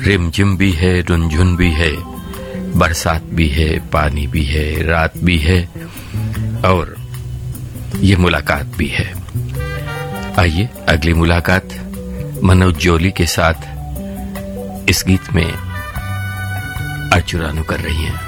रिमझिम भी है, रुनझुन भी है, बरसात भी है, पानी भी है, रात भी है और ये मुलाकात भी है। आइए अगली मुलाकात मनोज जोली के साथ इस गीत में अर्चू रानू कर रही हैं।